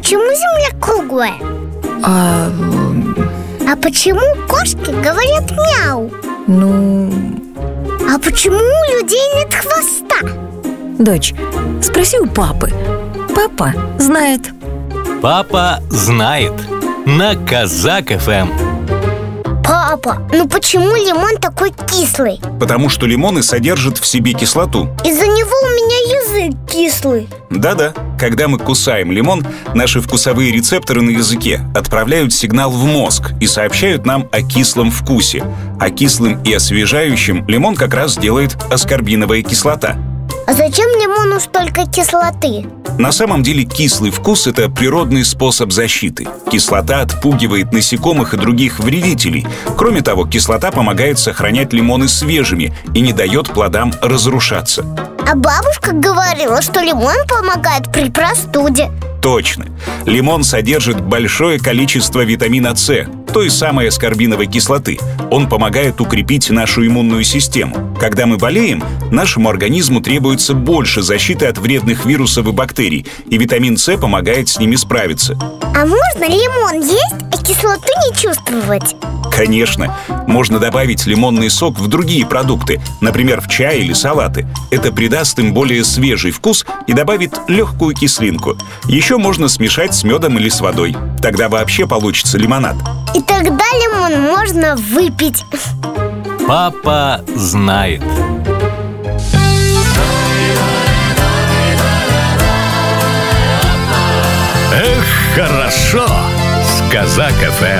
почему Земля круглая? А почему кошки говорят мяу? А почему у людей нет хвоста? Дочь, спроси у папы. Папа знает. Папа знает. На Казак ФМ. Папа, ну почему лимон такой кислый? Потому что лимоны содержат в себе кислоту. Из-за него у меня язык кислый. Да-да, когда мы кусаем лимон, наши вкусовые рецепторы на языке отправляют сигнал в мозг и сообщают нам о кислом вкусе. А кислым и освежающим лимон как раз делает аскорбиновая кислота. А зачем лимону столько кислоты? На самом деле кислый вкус – это природный способ защиты. Кислота отпугивает насекомых и других вредителей. Кроме того, кислота помогает сохранять лимоны свежими и не дает плодам разрушаться. А бабушка говорила, что лимон помогает при простуде. Точно. Лимон содержит большое количество витамина С, той самой аскорбиновой кислоты. Он помогает укрепить нашу иммунную систему. Когда мы болеем, нашему организму требуется больше защиты от вредных вирусов и бактерий, и витамин С помогает с ними справиться. А можно лимон есть, а кислоту не чувствовать? Конечно, можно добавить лимонный сок в другие продукты, например, в чай или салаты. Это придаст им более свежий вкус и добавит легкую кислинку. Еще можно смешать с медом или с водой. Тогда вообще получится лимонад. И тогда лимон можно выпить. Папа знает. Эх, хорошо с Казак ФМ.